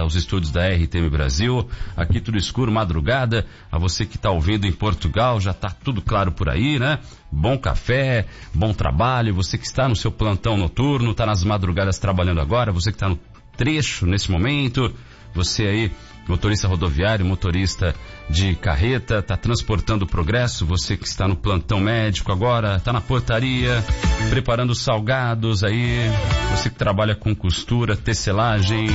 os estúdios da RTM Brasil. Aqui tudo escuro, madrugada. A você que está ouvindo em Portugal, já está tudo claro por aí, né? Bom café, bom trabalho. Você que está no seu plantão noturno, está nas madrugadas trabalhando agora. Você que está no trecho nesse momento. Você aí, motorista rodoviário, motorista de carreta, está transportando o progresso. Você que está no plantão médico agora, está na portaria, preparando salgados aí. Você que trabalha com costura, tecelagem.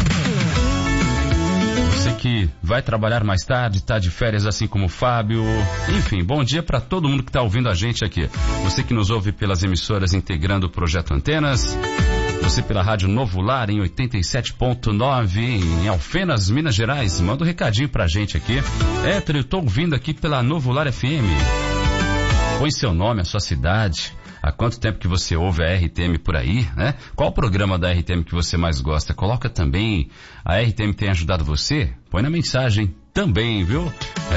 Você que vai trabalhar mais tarde, está de férias assim como o Fábio. Enfim, bom dia para todo mundo que está ouvindo a gente aqui. Você que nos ouve pelas emissoras integrando o Projeto Antenas. Você pela Rádio Novo Lar em 87.9 em Alfenas, Minas Gerais. Manda um recadinho pra gente aqui. Eu tô ouvindo aqui pela Novo Lar FM. Põe seu nome, a sua cidade. Há quanto tempo que você ouve a RTM por aí, né? Qual o programa da RTM que você mais gosta? Coloca também. A RTM tem ajudado você? Põe na mensagem também, viu?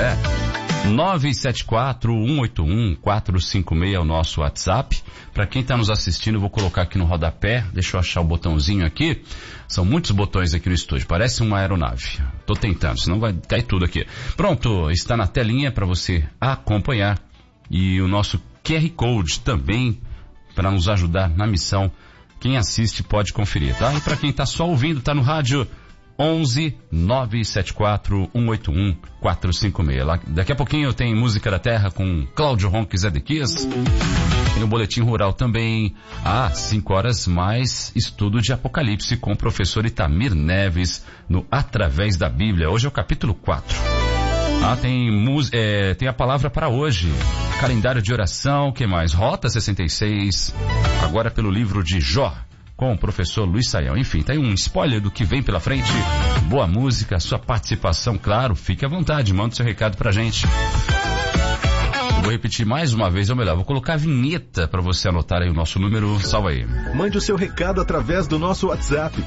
974-181-456 é o nosso WhatsApp. Para quem está nos assistindo, eu vou colocar aqui no rodapé. Deixa eu achar o botãozinho aqui. São muitos botões aqui no estúdio. Parece uma aeronave. Tô tentando, senão vai cair tudo aqui. Pronto, está na telinha para você acompanhar. E o nosso QR Code também para nos ajudar na missão. Quem assiste pode conferir, tá? E para quem está só ouvindo, tá no rádio 11-974-181-456. Daqui a pouquinho tem Música da Terra com Cláudio Ronques Edequias. Tem o Boletim Rural também. Às 5 horas mais estudo de Apocalipse com o professor Itamir Neves no Através da Bíblia. Hoje é o capítulo 4. Tem a palavra para hoje. Calendário de oração, o que mais? Rota 66. Agora pelo livro de Jó, com o professor Luiz Saião. Enfim, tá aí um spoiler do que vem pela frente. Boa música, sua participação, claro, fique à vontade, manda o seu recado pra gente. Eu vou repetir mais uma vez, ou melhor, vou colocar a vinheta pra você anotar aí o nosso número. Salva aí. Mande o seu recado através do nosso WhatsApp.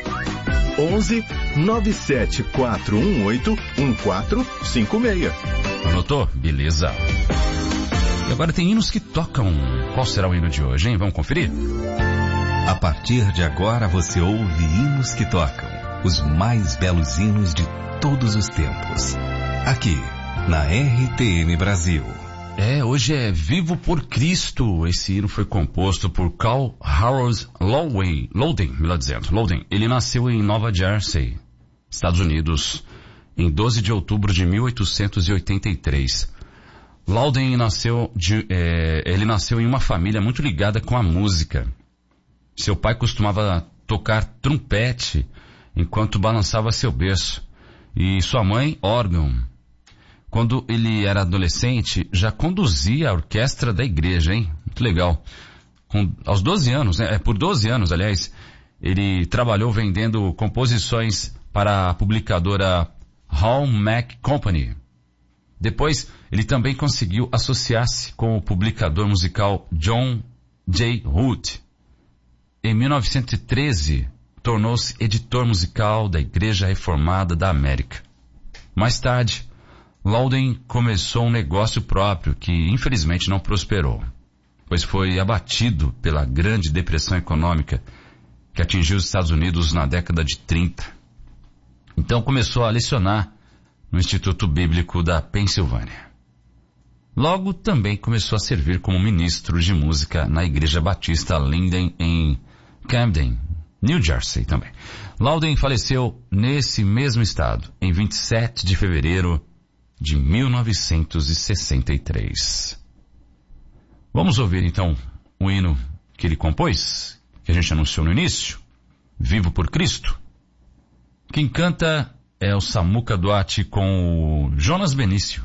11-97418-1456. Anotou? Beleza. E agora tem hinos que tocam. Qual será o hino de hoje, hein? Vamos conferir? A partir de agora você ouve hinos que tocam, os mais belos hinos de todos os tempos, aqui na RTM Brasil. Hoje é Vivo por Cristo. Esse hino foi composto por Carl Harold Loudon, melhor dizendo, Loudon. Ele nasceu em Nova Jersey, Estados Unidos, em 12 de outubro de 1883. Loudon nasceu em uma família muito ligada com a música. Seu pai costumava tocar trompete enquanto balançava seu berço. E sua mãe, órgão. Quando ele era adolescente, já conduzia a orquestra da igreja, hein? Muito legal. Aos 12 anos, né? Por 12 anos, aliás, ele trabalhou vendendo composições para a publicadora Hallmark Company. Depois, ele também conseguiu associar-se com o publicador musical John J. Hood. Em 1913, tornou-se editor musical da Igreja Reformada da América. Mais tarde, Loudon começou um negócio próprio que, infelizmente, não prosperou, pois foi abatido pela Grande Depressão Econômica que atingiu os Estados Unidos na década de 30. Então começou a lecionar no Instituto Bíblico da Pensilvânia. Logo também começou a servir como ministro de música na Igreja Batista Linden em Camden, New Jersey também. Loudon faleceu nesse mesmo estado, em 27 de fevereiro de 1963. Vamos ouvir então o hino que ele compôs, que a gente anunciou no início, Vivo por Cristo. Quem canta é o Samuca Duarte com o Jonas Benício.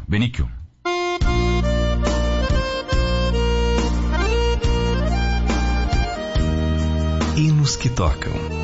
Hinos que tocam,